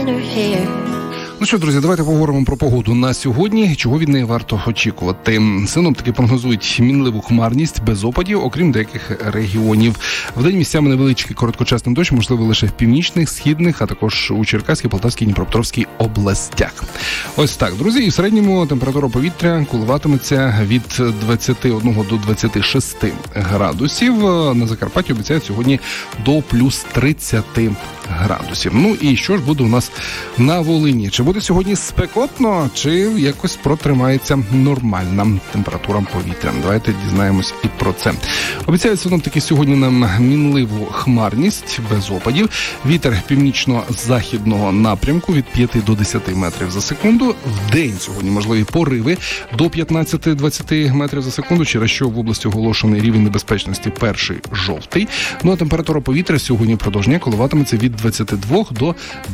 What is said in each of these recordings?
winter here. Ну що, друзі, давайте поговоримо про погоду на сьогодні. Чого від неї варто очікувати? Синоптики прогнозують мінливу хмарність без опадів, окрім деяких регіонів. Вдень місцями невеличкий короткочасний дощ, можливо, лише в північних, східних, а також у Черкаській, Полтавській, Дніпропетровській областях. Ось так, друзі, і в середньому температура повітря коливатиметься від 21 до 26 градусів. На Закарпатті обіцяють сьогодні до плюс 30 градусів. Ну і що ж буде у нас на Волині? Чи буде сьогодні спекотно, чи якось протримається нормальна температура повітря? Давайте дізнаємось і про це. Обіцяють синоптики сьогодні нам мінливу хмарність без опадів. Вітер північно-західного напрямку від 5 до 10 метрів за секунду. Вдень сьогодні можливі пориви до 15-20 метрів за секунду, через що в області оголошений рівень небезпечності перший жовтий. Ну а температура повітря сьогодні впродовж дня коливатиметься від 22 до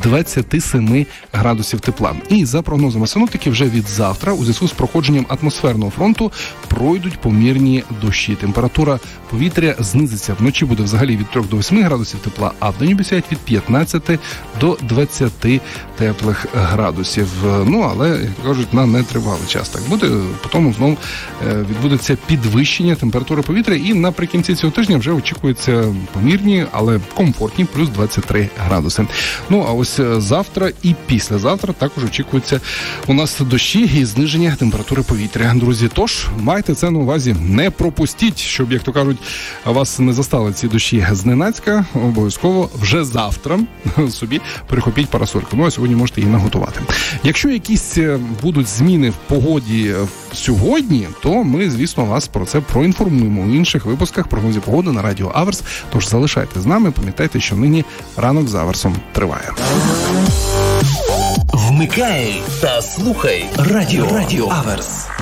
27 градусів тепла. І за прогнозами синоптиків, вже від завтра у зв'язку з проходженням атмосферного фронту пройдуть помірні дощі. Температура повітря знизиться. Вночі буде взагалі від 3 до 8 градусів тепла, а вдень обіцяють від 15 до 20 теплих градусів. Ну, але, як кажуть, на нетривалий час так буде. Потім знову відбудеться підвищення температури повітря, і наприкінці цього тижня вже очікується помірні, але комфортні плюс 23 градуси. Ну, а ось завтра і післязавтра також очікується у нас дощі і зниження температури повітря. Друзі, тож, майте це на увазі, не пропустіть, щоб, як то кажуть, вас не застали ці дощі зненацька. Обов'язково вже завтра собі перехопіть парасольку. Ну, а сьогодні можете її наготувати. Якщо якісь будуть зміни в погоді сьогодні, то ми, звісно, вас про це проінформуємо у інших випусках прогнозів погоди на Радіо Аверс. Тож залишайте з нами, пам'ятайте, що нині ранок з Аверсом триває. Вмикай та слухай Радіо Аверс.